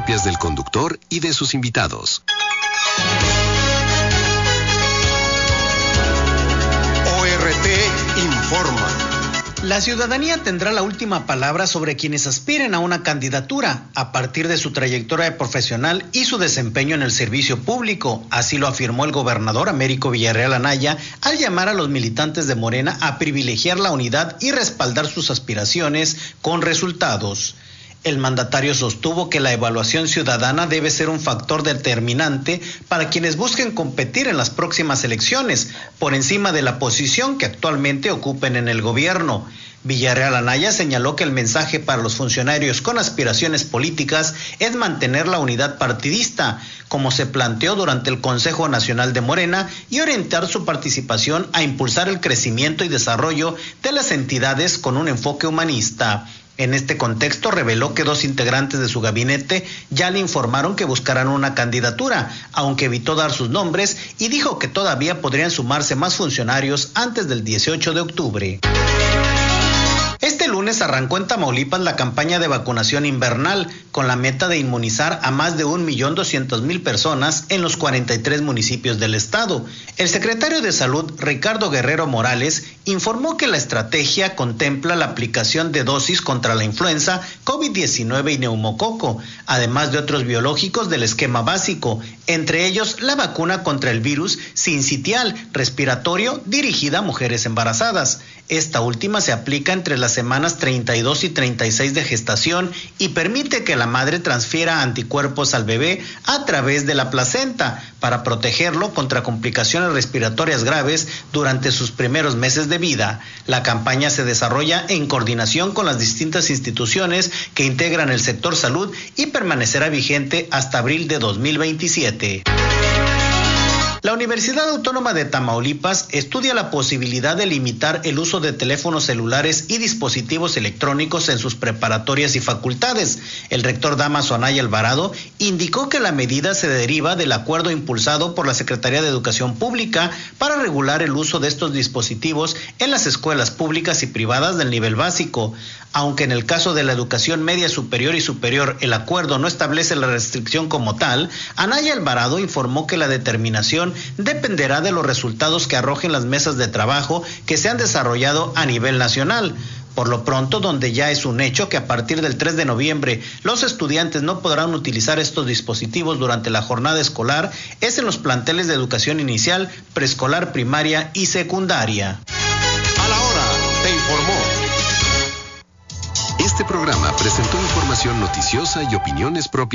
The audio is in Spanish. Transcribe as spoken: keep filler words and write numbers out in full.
propias del conductor y de sus invitados. O R T informa. La ciudadanía tendrá la última palabra sobre quienes aspiren a una candidatura a partir de su trayectoria profesional y su desempeño en el servicio público. Así lo afirmó el gobernador Américo Villarreal Anaya al llamar a los militantes de Morena a privilegiar la unidad y respaldar sus aspiraciones con resultados. El mandatario sostuvo que la evaluación ciudadana debe ser un factor determinante para quienes busquen competir en las próximas elecciones, por encima de la posición que actualmente ocupen en el gobierno. Villarreal Anaya señaló que el mensaje para los funcionarios con aspiraciones políticas es mantener la unidad partidista, como se planteó durante el Consejo Nacional de Morena, y orientar su participación a impulsar el crecimiento y desarrollo de las entidades con un enfoque humanista. En este contexto, reveló que dos integrantes de su gabinete ya le informaron que buscarán una candidatura, aunque evitó dar sus nombres, y dijo que todavía podrían sumarse más funcionarios antes del dieciocho de octubre. Este lunes arrancó en Tamaulipas la campaña de vacunación invernal con la meta de inmunizar a más de un millón doscientos mil personas en los cuarenta y tres municipios del estado. El secretario de Salud, Ricardo Guerrero Morales, informó que la estrategia contempla la aplicación de dosis contra la influenza, COVID diecinueve y neumococo, además de otros biológicos del esquema básico, entre ellos la vacuna contra el virus sincitial respiratorio dirigida a mujeres embarazadas. Esta última se aplica entre las semanas treinta y dos y treinta y seis de gestación y permite que la madre transfiera anticuerpos al bebé a través de la placenta para protegerlo contra complicaciones respiratorias graves durante sus primeros meses de vida. La campaña se desarrolla en coordinación con las distintas instituciones que integran el sector salud y permanecerá vigente hasta abril de dos mil veintisiete. La Universidad Autónoma de Tamaulipas estudia la posibilidad de limitar el uso de teléfonos celulares y dispositivos electrónicos en sus preparatorias y facultades. El rector Dámaso Anaya Alvarado indicó que la medida se deriva del acuerdo impulsado por la Secretaría de Educación Pública para regular el uso de estos dispositivos en las escuelas públicas y privadas del nivel básico. Aunque en el caso de la educación media superior y superior el acuerdo no establece la restricción como tal, Anaya Alvarado informó que la determinación dependerá de los resultados que arrojen las mesas de trabajo que se han desarrollado a nivel nacional. Por lo pronto, donde ya es un hecho que a partir del tres de noviembre los estudiantes no podrán utilizar estos dispositivos durante la jornada escolar, es en los planteles de educación inicial, preescolar, primaria y secundaria. A la hora, te informó. Este programa presentó información noticiosa y opiniones propias